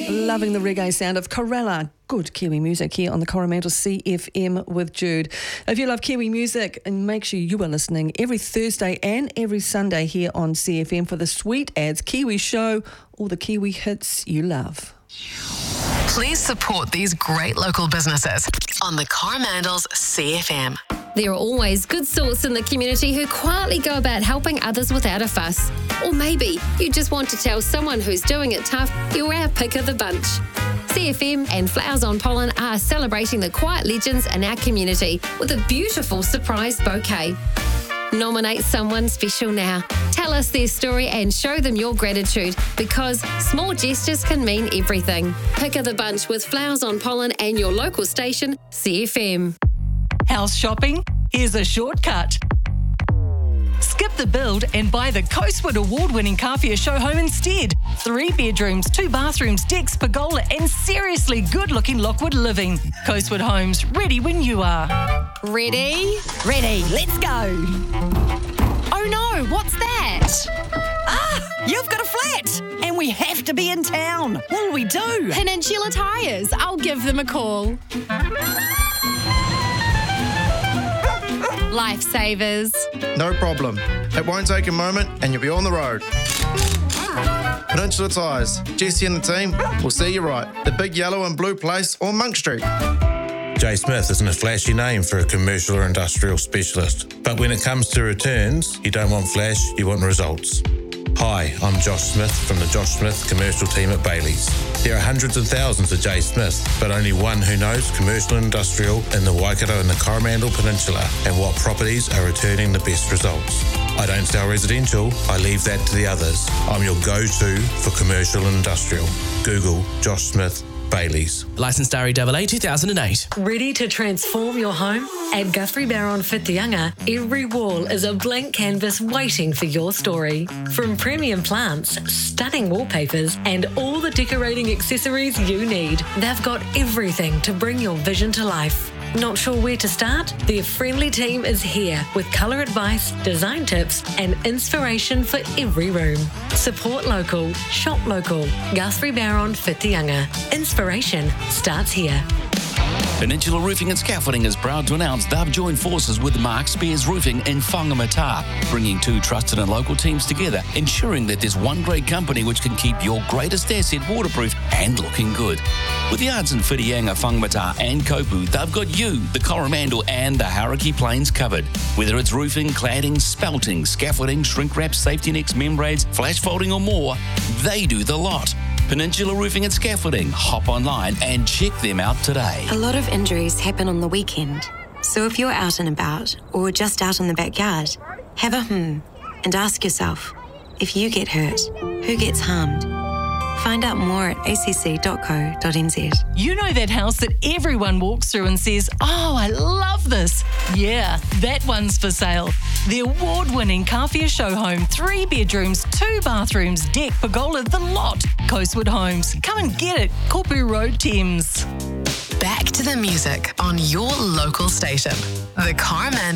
Loving the reggae sound of Corella. Good Kiwi music here on the Coromandel CFM with Jude. If you love Kiwi music, and make sure you are listening every Thursday and every Sunday here on CFM for the Sweet Ads Kiwi Show, all the Kiwi hits you love. Please support these great local businesses on the Coromandel's CFM. There are always good sorts in the community who quietly go about helping others without a fuss. Or maybe you just want to tell someone who's doing it tough you're our pick of the bunch. CFM and Flowers on Pollen are celebrating the quiet legends in our community with a beautiful surprise bouquet. Nominate someone special now. Tell us their story and show them your gratitude, because small gestures can mean everything. Pick of the bunch with Flowers on Pollen and your local station, CFM. House shopping? Here's a shortcut. Skip the build and buy the Coastwood award-winning Kawhia show home instead. 3 bedrooms, 2 bathrooms, decks, pergola and seriously good-looking Lockwood living. Coastwood Homes, ready when you are. Ready? Ready, let's go. Oh no, what's that? You've got a flat and we have to be in town. What'll we do? Peninsula Tyres. I'll give them a call. Lifesavers. No problem. It won't take a moment and you'll be on the road. Peninsula Tyres. Jesse and the team will see you right. The big yellow and blue place on Monk Street. J Smith isn't a flashy name for a commercial or industrial specialist. But when it comes to returns, you don't want flash, you want results. Hi, I'm Josh Smith from the Josh Smith commercial team at Bailey's. There are hundreds of thousands of J Smith, but only one who knows commercial and industrial in the Waikato and the Coromandel Peninsula and what properties are returning the best results. I don't sell residential, I leave that to the others. I'm your go-to for commercial and industrial. Google Josh Smith Bailey's. Licensed REAA 2008. Ready to transform your home? At Guthrie Barron Whitianga, every wall is a blank canvas waiting for your story. From premium plants, stunning wallpapers, and all the decorating accessories you need, they've got everything to bring your vision to life. Not sure where to start? Their friendly team is here with colour advice, design tips, and inspiration for every room. Support local, shop local. Guthrie Barron Whitianga. Inspiration starts here. Peninsula Roofing and Scaffolding is proud to announce they've joined forces with Mark Spears Roofing in Whangamata, bringing 2 trusted and local teams together, ensuring that there's one great company which can keep your greatest asset waterproof and looking good. With yards in Whitianga, Whangamata and Kopu, they've got you, the Coromandel and the Hauraki Plains covered. Whether it's roofing, cladding, spelting, scaffolding, shrink wrap, safety nets, membranes, flash folding or more, they do the lot. Peninsula Roofing and Scaffolding. Hop online and check them out today. A lot of injuries happen on the weekend. So if you're out and about or just out in the backyard, have a and ask yourself, if you get hurt, who gets harmed? Find out more at acc.co.nz. You know that house that everyone walks through and says, oh, I love this. Yeah, that one's for sale. The award-winning Kawhia show home, 3 bedrooms, 2 bathrooms, deck, pergola, the lot. Coastwood Homes. Come and get it. Kopu Road, Thames. Back to the music on your local station, the Coromandel